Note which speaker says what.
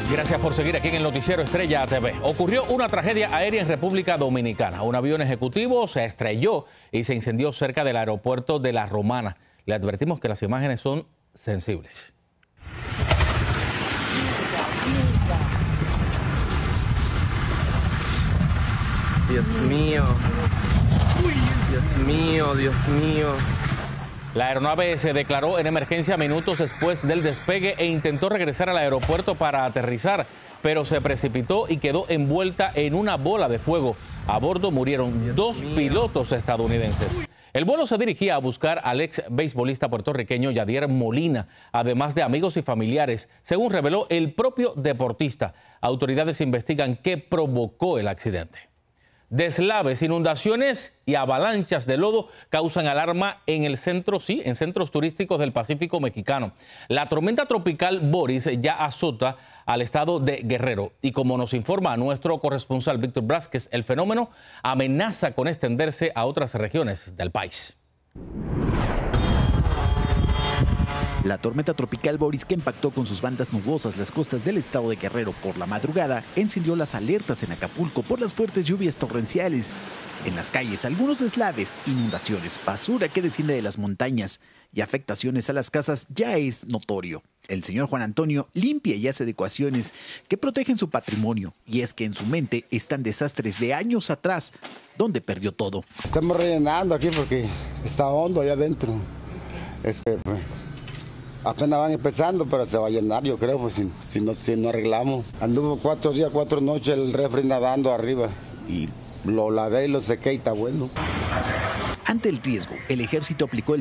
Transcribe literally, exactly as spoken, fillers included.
Speaker 1: Gracias por seguir aquí en el Noticiero Estrella T V. Ocurrió una tragedia aérea en República Dominicana. Un avión ejecutivo se estrelló y se incendió cerca del aeropuerto de La Romana. Le advertimos que las imágenes son sensibles.
Speaker 2: Dios mío. Dios mío, Dios mío.
Speaker 1: La aeronave se declaró en emergencia minutos después del despegue e intentó regresar al aeropuerto para aterrizar, pero se precipitó y quedó envuelta en una bola de fuego. A bordo murieron Dios dos mío. pilotos estadounidenses. El vuelo se dirigía a buscar al ex beisbolista puertorriqueño Yadier Molina, además de amigos y familiares, según reveló el propio deportista. Autoridades investigan qué provocó el accidente. Deslaves, inundaciones y avalanchas de lodo causan alarma en el centro, sí, en centros turísticos del Pacífico mexicano. La tormenta tropical Boris ya azota al estado de Guerrero y, como nos informa nuestro corresponsal Víctor Blázquez, el fenómeno amenaza con extenderse a otras regiones del país.
Speaker 3: La tormenta tropical Boris, que impactó con sus bandas nubosas las costas del estado de Guerrero por la madrugada, encendió las alertas en Acapulco por las fuertes lluvias torrenciales. En las calles, algunos deslaves, inundaciones, basura que desciende de las montañas y afectaciones a las casas ya es notorio. El señor Juan Antonio limpia y hace adecuaciones que protegen su patrimonio, y es que en su mente están desastres de años atrás, donde perdió todo.
Speaker 4: Estamos rellenando aquí porque está hondo allá adentro. Este, pues, apenas van empezando, pero se va a llenar, yo creo, pues, si, si, no, si no arreglamos. Anduvo cuatro días, cuatro noches el refri nadando arriba y lo lavé y lo sequé y está bueno.
Speaker 3: Ante el riesgo, el ejército aplicó el